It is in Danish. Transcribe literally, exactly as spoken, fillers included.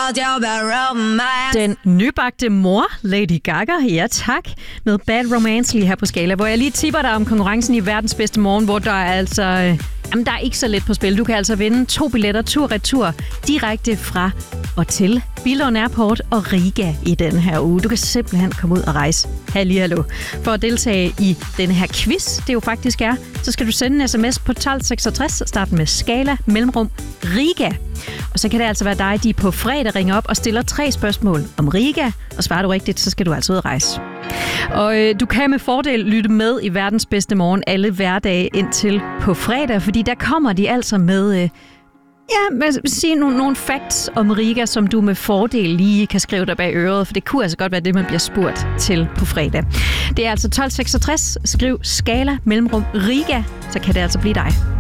Den nybagte mor, Lady Gaga, ja tak, med Bad Romance lige her på Skala, hvor jeg lige tipper dig om konkurrencen i verdens bedste morgen, hvor der er altså... Øh, jamen, der er ikke så let på spil. Du kan altså vinde to billetter tur-retur direkte fra og til Billund Airport og Riga i den her uge. Du kan simpelthen komme ud og rejse. Halli hallo. For at deltage i denne her quiz, det jo faktisk er, så skal du sende en sms på tolv seksogtres, start med Skala, mellemrum, Riga. Og så kan det altså være dig, de på fredag ringer op og stiller tre spørgsmål om Riga, og svarer du rigtigt, så skal du altså ud og rejse. Og øh, du kan med fordel lytte med i verdens bedste morgen alle hverdage indtil på fredag, fordi der kommer de altså med... Øh, Ja, men sige nogle, nogle facts om Riga, som du med fordel lige kan skrive dig bag øret, for det kunne altså godt være det, man bliver spurgt til på fredag. Det er altså tolv seksogtres, skriv Skala mellemrum Riga, så kan det altså blive dig.